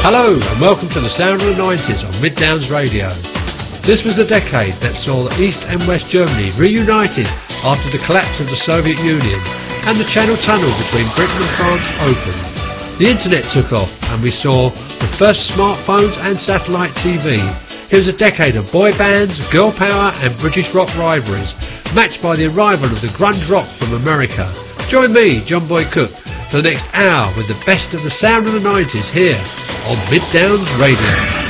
Hello and welcome to the sound of the 90s on Mid Downs Radio. This was the decade that saw the East and West Germany reunited after the collapse of the Soviet Union and the Channel Tunnel between Britain and France opened. The internet took off and we saw the first smartphones and satellite TV. It was a decade of boy bands, girl power and British rock rivalries, matched by the arrival of the grunge rock from America. Join me, John Boy Cook, for the next hour with the best of the sound of the 90s here on Mid Downs Radio.